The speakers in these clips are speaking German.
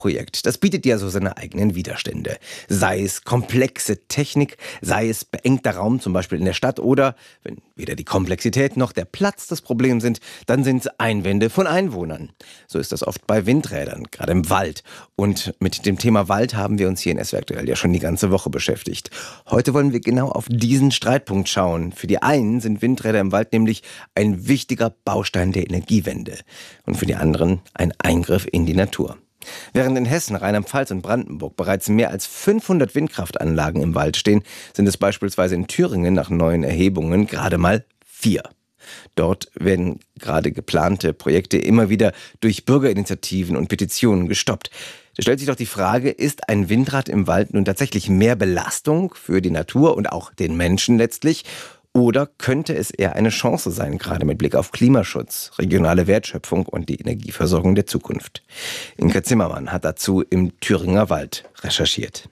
Projekt, das bietet ja so seine eigenen Widerstände. Sei es komplexe Technik, sei es beengter Raum, zum Beispiel in der Stadt, oder, wenn weder die Komplexität noch der Platz das Problem sind, dann sind es Einwände von Einwohnern. So ist das oft bei Windrädern, gerade im Wald. Und mit dem Thema Wald haben wir uns hier in SWR aktuell ja schon die ganze Woche beschäftigt. Heute wollen wir genau auf diesen Streitpunkt schauen. Für die einen sind Windräder im Wald nämlich ein wichtiger Baustein der Energiewende und für die anderen ein Eingriff in die Natur. Während in Hessen, Rheinland-Pfalz und Brandenburg bereits mehr als 500 Windkraftanlagen im Wald stehen, sind es beispielsweise in Thüringen nach neuen Erhebungen gerade mal 4. Dort werden gerade geplante Projekte immer wieder durch Bürgerinitiativen und Petitionen gestoppt. Da stellt sich doch die Frage, ist ein Windrad im Wald nun tatsächlich mehr Belastung für die Natur und auch den Menschen letztlich? Oder könnte es eher eine Chance sein, gerade mit Blick auf Klimaschutz, regionale Wertschöpfung und die Energieversorgung der Zukunft? Inka Zimmermann hat dazu im Thüringer Wald recherchiert.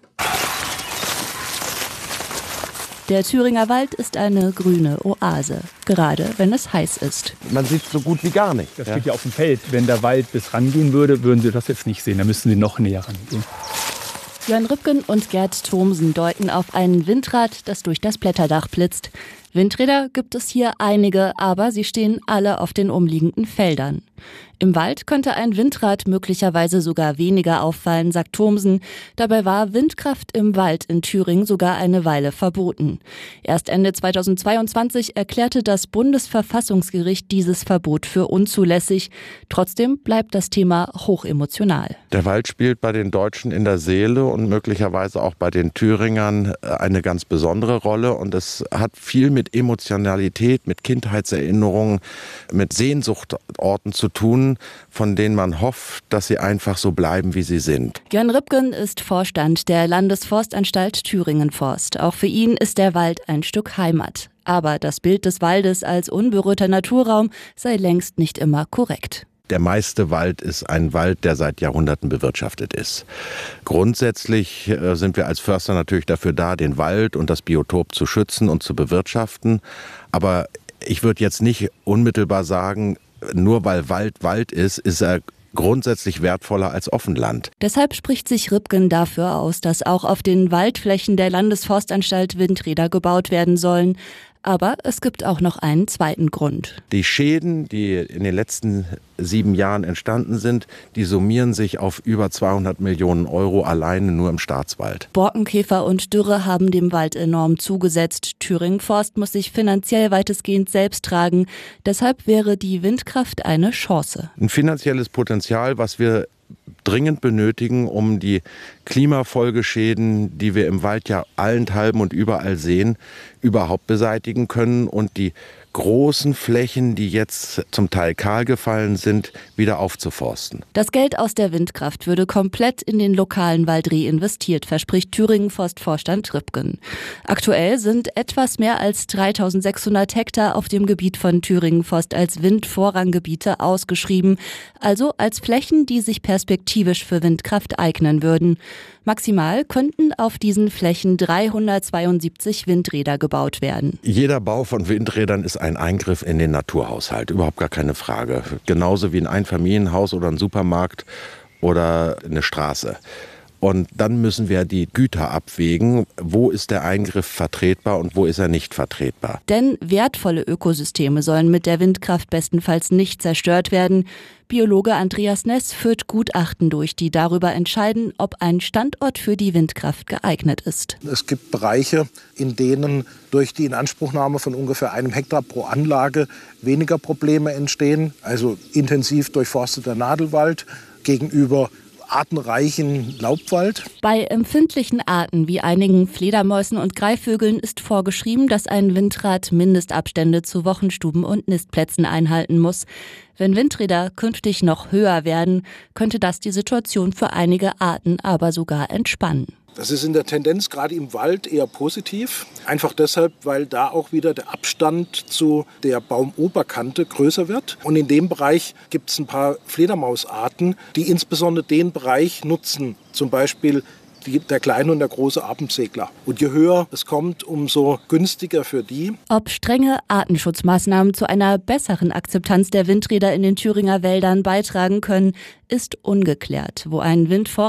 Der Thüringer Wald ist eine grüne Oase, gerade wenn es heiß ist. Man sieht so gut wie gar nicht. Das steht ja auf dem Feld. Wenn der Wald bis rangehen würde, würden Sie das jetzt nicht sehen. Da müssten Sie noch näher rangehen. Jörn Rübken und Gerd Thomsen deuten auf ein Windrad, das durch das Blätterdach blitzt. Windräder gibt es hier einige, aber sie stehen alle auf den umliegenden Feldern. Im Wald könnte ein Windrad möglicherweise sogar weniger auffallen, sagt Thomsen. Dabei war Windkraft im Wald in Thüringen sogar eine Weile verboten. Erst Ende 2022 erklärte das Bundesverfassungsgericht dieses Verbot für unzulässig. Trotzdem bleibt das Thema hochemotional. Der Wald spielt bei den Deutschen in der Seele und möglicherweise auch bei den Thüringern eine ganz besondere Rolle. Und es hat viel mit Emotionalität, mit Kindheitserinnerungen, mit Sehnsuchtorten zu tun, von denen man hofft, dass sie einfach so bleiben, wie sie sind. Jörn Rübken ist Vorstand der Landesforstanstalt Thüringen Forst. Auch für ihn ist der Wald ein Stück Heimat. Aber das Bild des Waldes als unberührter Naturraum sei längst nicht immer korrekt. Der meiste Wald ist ein Wald, der seit Jahrhunderten bewirtschaftet ist. Grundsätzlich sind wir als Förster natürlich dafür da, den Wald und das Biotop zu schützen und zu bewirtschaften. Aber ich würde jetzt nicht unmittelbar sagen, nur weil Wald Wald ist er grundsätzlich wertvoller als Offenland. Deshalb spricht sich Rübken dafür aus, dass auch auf den Waldflächen der Landesforstanstalt Windräder gebaut werden sollen. Aber es gibt auch noch einen zweiten Grund. Die Schäden, die in den letzten 7 Jahren entstanden sind, die summieren sich auf über 200 Millionen Euro alleine nur im Staatswald. Borkenkäfer und Dürre haben dem Wald enorm zugesetzt. Thüringen Forst muss sich finanziell weitestgehend selbst tragen. Deshalb wäre die Windkraft eine Chance. Ein finanzielles Potenzial, was wir dringend benötigen, um die Klimafolgeschäden, die wir im Wald ja allenthalben und überall sehen, überhaupt beseitigen können und die großen Flächen, die jetzt zum Teil kahl gefallen sind, wieder aufzuforsten. Das Geld aus der Windkraft würde komplett in den lokalen Wald reinvestiert, verspricht Thüringen Forstvorstand Rübken. Aktuell sind etwas mehr als 3600 Hektar auf dem Gebiet von Thüringen Forst als Windvorranggebiete ausgeschrieben, also als Flächen, die sich perspektivisch für Windkraft eignen würden. Maximal könnten auf diesen Flächen 372 Windräder gebaut werden. Jeder Bau von Windrädern ist ein Eingriff in den Naturhaushalt, überhaupt gar keine Frage. Genauso wie ein Einfamilienhaus oder ein Supermarkt oder eine Straße. Und dann müssen wir die Güter abwägen, wo ist der Eingriff vertretbar und wo ist er nicht vertretbar. Denn wertvolle Ökosysteme sollen mit der Windkraft bestenfalls nicht zerstört werden. Biologe Andreas Ness führt Gutachten durch, die darüber entscheiden, ob ein Standort für die Windkraft geeignet ist. Es gibt Bereiche, in denen durch die Inanspruchnahme von ungefähr 1 Hektar pro Anlage weniger Probleme entstehen. Also intensiv durchforsteter Nadelwald gegenüber artenreichen Laubwald. Bei empfindlichen Arten wie einigen Fledermäusen und Greifvögeln ist vorgeschrieben, dass ein Windrad Mindestabstände zu Wochenstuben und Nistplätzen einhalten muss. Wenn Windräder künftig noch höher werden, könnte das die Situation für einige Arten aber sogar entspannen. Das ist in der Tendenz gerade im Wald eher positiv. Einfach deshalb, weil da auch wieder der Abstand zu der Baumoberkante größer wird. Und in dem Bereich gibt es ein paar Fledermausarten, die insbesondere den Bereich nutzen. Zum Beispiel der kleine und der große Abendsegler. Und je höher es kommt, umso günstiger für die. Ob strenge Artenschutzmaßnahmen zu einer besseren Akzeptanz der Windräder in den Thüringer Wäldern beitragen können, ist ungeklärt. Wo ein